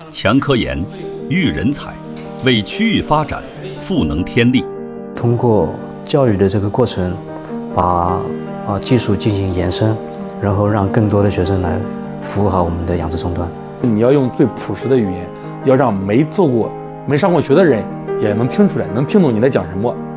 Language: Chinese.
强科研、育人才，为区域发展赋能添力。 通过教育的这个过程，把技术进行延伸，然后让更多的学生来服务好我们的养殖终端。 你要用最朴实的语言，要让没上过学的人也能听出来，能听懂你在讲什么。